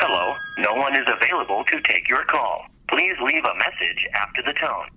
Hello, no one is available to take your call. Please leave a message after the tone.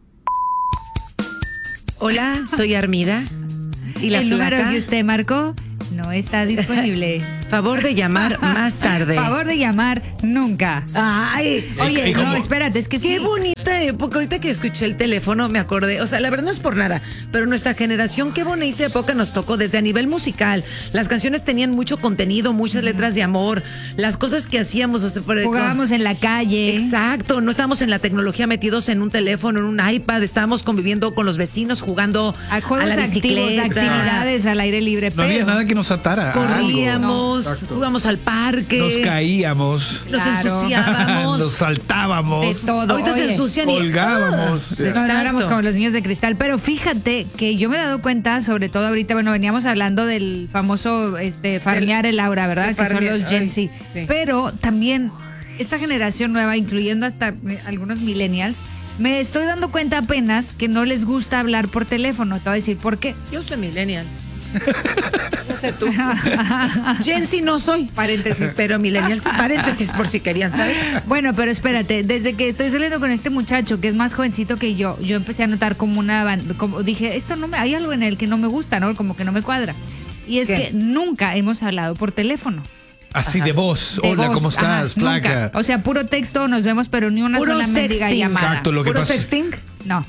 Hola, soy Armida. ¿Y la El número flaca? que usted marcó no está disponible. Favor de llamar más tarde. Favor de llamar nunca. Ay, Oye, ¿cómo? no, espérate, es que qué sí. bonita época. Ahorita que escuché el teléfono me acordé, o sea, la verdad no es por nada, pero nuestra generación, qué bonita época nos tocó desde a nivel musical. Las canciones tenían mucho contenido, muchas letras de amor, las cosas que hacíamos, o sea, Jugábamos en la calle. Exacto, no estábamos en la tecnología metidos en un teléfono, en un iPad, estábamos conviviendo con los vecinos, jugando A juegos a la activos, bicicleta, actividades al aire libre. No había nada que nos atara. a corríamos, algo. Exacto. jugábamos al parque, Nos caíamos. nos Claro. ensuciábamos. Nos saltábamos. De todo. Ahorita se Oye, ensucian y colgábamos. ¡ah! No, no éramos Exacto. como los niños de cristal, pero fíjate que yo me he dado cuenta, sobre todo ahorita, bueno, veníamos hablando del famoso farmear el aura, ¿verdad? el Que son farmear, los Gen ay, Z. sí. Pero también esta generación nueva, incluyendo hasta algunos millennials, me estoy dando cuenta apenas que no les gusta hablar por teléfono. Te voy a decir por qué. Yo soy millennial. No sé tú. Gen Z no soy. Paréntesis. Pero millennial sí. Paréntesis por si querían saber. Bueno, pero espérate, desde que estoy saliendo con este muchacho que es más jovencito que yo empecé a notar como como dije, esto no me, hay algo en él que no me gusta, ¿no? Como que no me cuadra. Y es ¿Qué? que nunca hemos hablado por teléfono. Así de voz. De Hola, voz, ¿cómo estás, ajá, flaca? nunca. O sea, puro texto, nos vemos, pero ni una Puro sola mendiga sexting. llamada. Exacto, lo que ¿Puro pasa. sexting? No.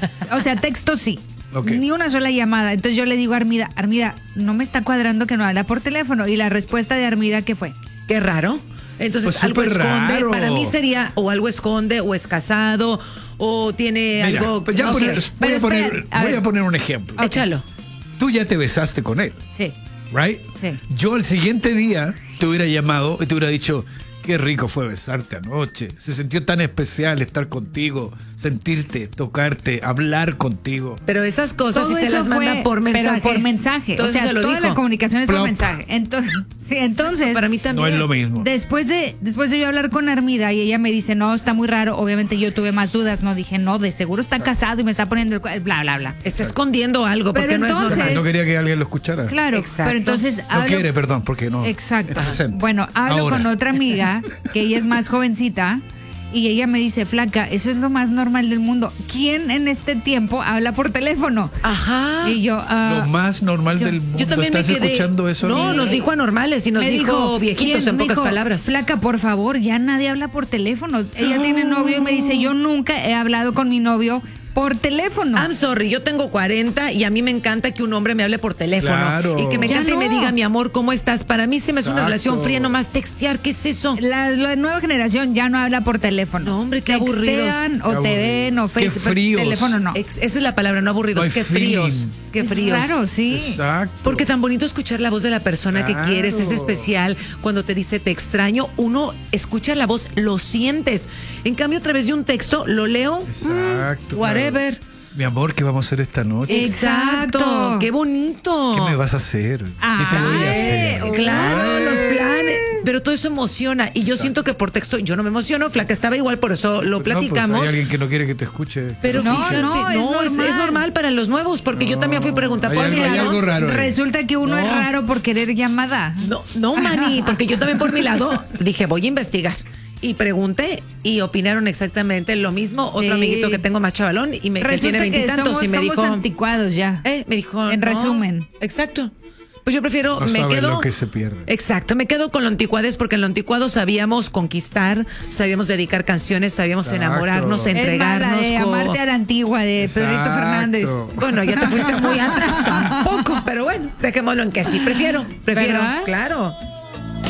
O sea, texto sí. Ok. Ni una sola llamada. Entonces yo le digo a Armida, no me está cuadrando que no habla por teléfono. Y la respuesta de Armida, ¿qué fue? Qué raro. Entonces, Pues algo súper esconde. raro. Para mí sería o algo esconde, o es casado, o tiene Mira, algo. pues ya no poner- sé. voy, Pero a poner, espera, a voy ver. a poner un ejemplo. Échalo. Tú ya te besaste con él, Sí. ¿right? Sí. Yo el siguiente día te hubiera llamado y te hubiera dicho, qué rico fue besarte anoche. Se sintió tan especial estar contigo, sentirte, tocarte, hablar contigo. Pero esas cosas sí Todo se eso las manda fue, por mensaje. Pero por mensaje. Entonces o sea, se lo toda dijo. la comunicación es por Plop. mensaje. Entonces, Para mí también. No es lo mismo. después de yo hablar con Armida y ella me dice, no, está muy raro. Obviamente yo tuve más dudas. No, dije, no, de seguro está casado y me está poniendo el bla, bla, bla. Está escondiendo algo porque Pero no entonces- es normal. No quería que alguien lo escuchara. Claro, Exacto. pero entonces No hablo- quiere, perdón, porque no. Exacto. está presente. Bueno, hablo Ahora. con otra amiga que ella es más jovencita y ella me dice, flaca, eso es lo más normal del mundo. ¿Quién en este tiempo habla por teléfono? Ajá. Y yo, Lo más normal del mundo. Yo también me ¿Estás quedé. escuchando eso? No, Sí. nos dijo anormales y nos me dijo viejitos ¿quién? en Me pocas dijo, palabras. Flaca, por favor, ya nadie habla por teléfono. Ella tiene novio y me dice, yo nunca he hablado con mi novio por teléfono. I'm sorry, yo tengo 40 y a mí me encanta que un hombre me hable por teléfono. Claro. Y que me Ya encante y me no. diga, mi amor, ¿cómo estás? Para mí se me hace una Exacto. relación fría nomás textear. ¿Qué es eso? La nueva generación ya no habla por teléfono. No, hombre, qué aburridos. Textean o Qué te ven o aburridos. Qué Facebook. fríos. Teléfono no. Esa es la palabra, no aburridos. No hay Qué fríos. feeling. Qué Es fríos. Claro, sí. Exacto. Porque tan bonito escuchar la voz de la persona que Claro. quieres, es especial. Cuando te dice te extraño, uno escucha la voz, lo sientes. En cambio, a través de un texto, lo leo, Exacto. whatever. claro. Mi amor, ¿qué vamos a hacer esta noche? Exacto. Qué bonito. ¿Qué me vas a hacer? ¿Qué te voy a hacer? Claro, Ay. los planes. Pero todo eso emociona. Y yo siento que por texto yo no me emociono. Flaca estaba igual, por eso lo No, pues, platicamos. hay alguien que no quiere que te escuche. Pero No, fíjate, no, es es normal. normal para los nuevos, porque yo también fui a preguntar hay por algo- mi hay lado. algo raro ahí. Resulta que uno No. es raro por querer llamada. No, Mani, porque yo también por mi lado dije, voy a investigar. Y pregunté y opinaron exactamente lo mismo. Sí. Otro amiguito que tengo más chavalón y que Resulta tiene que veintitantos somos, y me somos dijo, anticuados ya. me dijo, En no. resumen. Exacto. Pues yo prefiero, No me saben quedo. lo que se pierde. Exacto, me quedo con lo anticuades porque en lo anticuado sabíamos conquistar, sabíamos dedicar canciones, sabíamos Exacto. enamorarnos, Es más, la entregarnos. de Amarte a la Antigua de Pedrito Exacto. Fernández. Bueno, ya te fuiste muy atrás tampoco, pero bueno, dejémoslo en que sí, prefiero, ¿Verdad? claro.